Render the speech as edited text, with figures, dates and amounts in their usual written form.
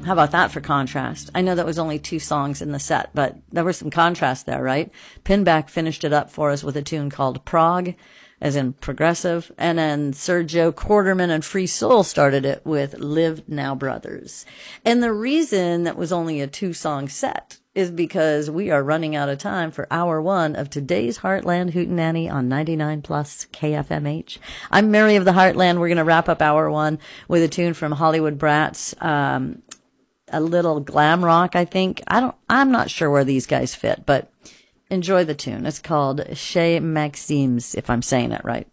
How about that for contrast? I know that was only 2 songs in the set, but there was some contrast there, right? Pinback finished it up for us with a tune called Prog, as in progressive, and then Sergio Quarterman and Free Soul started it with Live Now Brothers. And the reason that was only a 2-song set is because we are running out of time for hour 1 of today's Heartland Hootenanny on 99 Plus KFMH. I'm Mary of the Heartland. We're going to wrap up hour 1 with a tune from Hollywood Brats, a little glam rock, I think. I'm not sure where these guys fit, but enjoy the tune. It's called Chez Maxims, if I'm saying it right.